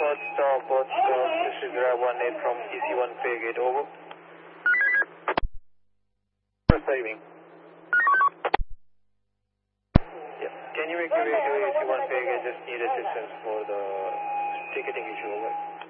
Both stop. This is Grab 18 from EC1 pay gate, over. Receiving. Yeah. Can you make your way to EC1 pay gate? Just need assistance for the ticketing issue, over.